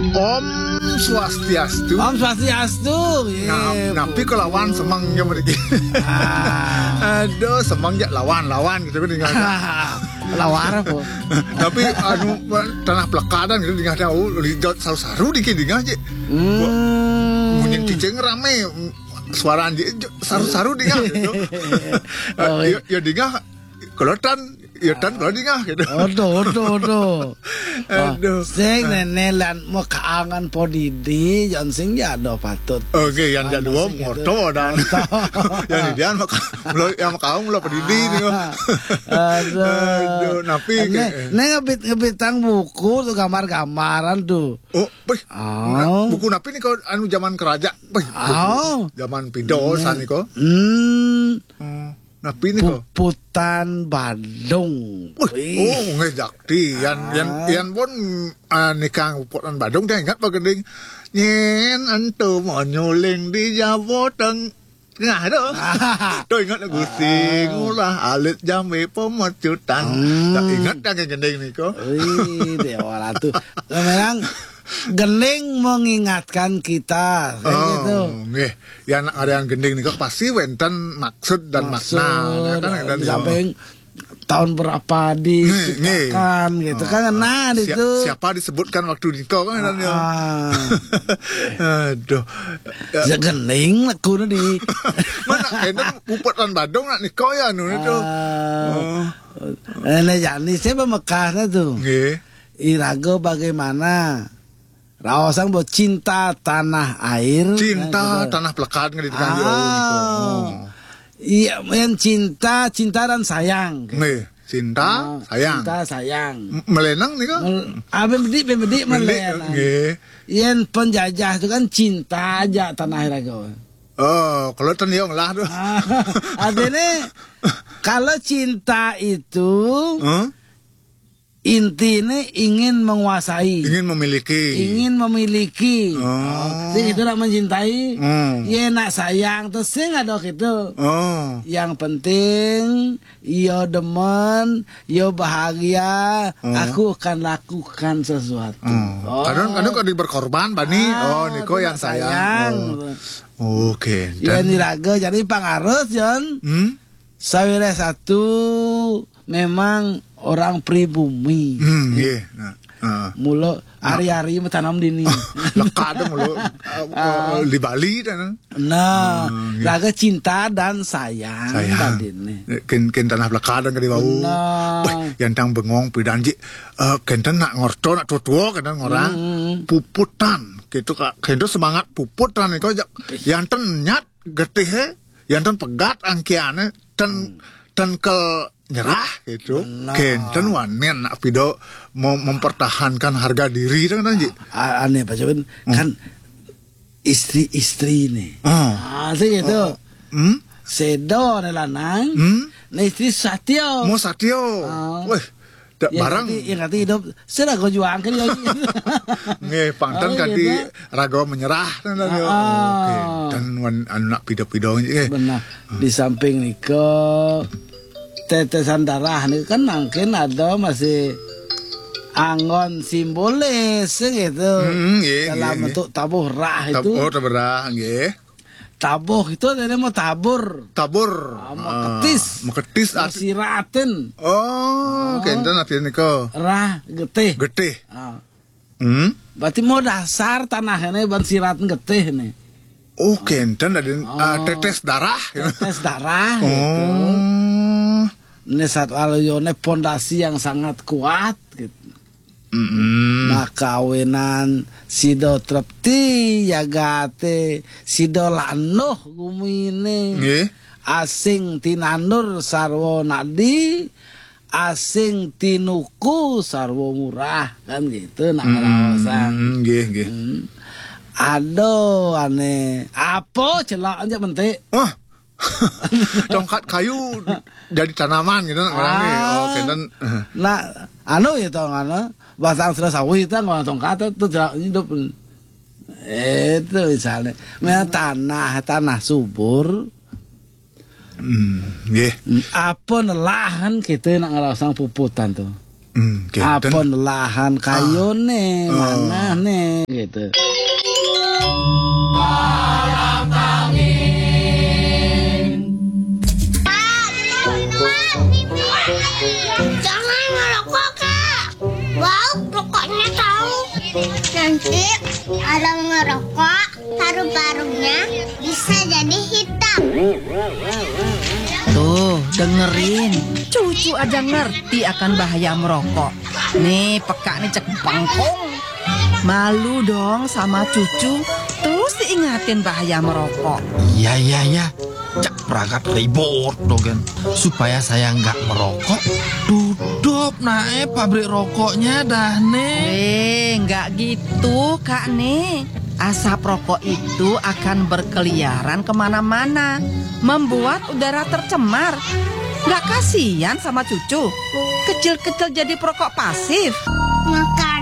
Om Swastiastu. Om Swastiastu. Napi ke lawan semangnya mereka. Aduh, semangnya lawan gitu kan dengan. Lawan apa? Tapi anu tanah pelakadan gitu dengan tahu lihat saru-saru dikit dengan aja. Munyin cicing rame suara saru-saru dengan gitu. Ya dengan kelotan. Ya tan kalau dingah gitu. Aduh. Sing nenelan mau kaangan podidi jan sing ya do patut. Oke, yang jadi wong moto dan yang dia yang kaum lo podidi nih. Aduh, napi ngebitang buku tuh gambar-gambaran tuh. Buku napi nih kau anu zaman kerajaan. Zaman pidosan nih kau. Napi nih kok Puputan Badung. Ngejakti yan pun nikah Puputan Badung dia ingat bagending nyen antu mau nyuling di Jawa Tengah doh. Tuh ingat lagu sing ulah alit jambe pemecutan. Tak ingat kan gending nih kok. Dewa ratu. Memang gending mengingatkan kita gitu. Nggih, ya ada yang gending nih kok pasti wenten maksud dan makna kan sampai tahun berapa diciptakan gitu kan. Nah itu siapa disebutkan waktu nikah kan aduh ya gending laku di mana kena Puputan Badung nak nikah ya anu itu jadi siapa Mekah tuh nggih irago bagaimana rawasan buat cinta tanah air, cinta tanah pelekat nggak dikanji iya, yang cinta dan sayang. Nih, cinta sayang. Melenang nih kan? Bedik melenang. Yang penjajah itu kan cinta aja tanah air aja. Oh, kalau teniong lah tuh. Artinya kalau cinta itu intinya ingin menguasai, ingin memiliki. Sing itu nak mencintai, ya nak sayang terus sing ada gitu. Yang penting, yo demen, yo bahagia, aku akan lakukan sesuatu. Kadang kalau berkorban, bani, niko yang sayang. Oke. Ya niraga jadi pangarus John. Sawire satu memang orang pribumi. Mulu hari-hari tanam dini. Lekat mulu di Bali dan. Laga cinta dan sayang. Ken tanah belakang kan di bau. Yang tang bengong pidanji. Ken nak ngorto nak tua kan orang puputan. Gitu kak. Ken semangat puputan itu yang ternyat getih yang pegat angkiane dan ke nyerah gitu. Kenten wanen nak pido mau mempertahankan harga diri kan Ji. Aneh Pak Jawan kan istri nih. Sih gitu. Sedo nih lanang. Nah istri Satyo. Mau Satyo. Wih, barang. Yang nanti hidup sudah kau juang kan lagi. Nggih, pantan kan di raga menyerah kan. Oke. Dan anak pido-pido benar. Di samping nikah tetesan darah nih kan mungkin ada masih angon simbolis gitu dalam bentuk tabuh rah itu. Tabuh rah, nggih. Tabuh itu ada mau tabur. Meketis siraten. Kenten artinya niko. Rah getih. Berarti mau dasar tanahnya ban siraten getih nih. Kenten ada tetes darah. Tetes darah gitu. Ini saat aluyone pondasi yang sangat kuat gitu. Nah kawinan sido trepti yagate sido lanuh gumine asing tinanur sarwo nadi asing tinuku sarwo murah kan gitu nak rawasan. Aduh aneh apa celak aja mentik. Tongkat kayu jadi tanaman gitu orangnya. Nah anu ya tong batang sudah sawit itu nggak tongkat itu hidup itu misalnya memang tanah subur. Apa lahan kita nak ngerasang puputan tuh. Apa lahan kayu nih mana nih gitu. Jangan ngerokok, Kak. Wow, rokoknya tahu. Nanti kalau ngerokok, paru-parunya bisa jadi hitam. Tuh, dengerin. Cucu aja ngerti akan bahaya merokok. Nih, peka nih cek bangkong. Malu dong sama cucu. Terus diingatin bahaya merokok. Iya. Cak perangkat ribut dogen. Supaya saya nggak merokok, tutup naik pabrik rokoknya dah nih. Nggak gitu Kak nih. Asap rokok itu akan berkeliaran kemana-mana, membuat udara tercemar. Nggak kasihan sama cucu? Kecil-kecil jadi perokok pasif. Makanya